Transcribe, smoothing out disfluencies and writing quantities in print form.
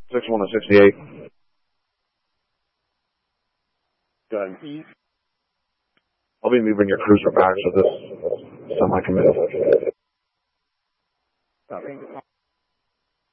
61 to 68. Go ahead. I'll be moving your cruiser back, so this semi-committed. Copy.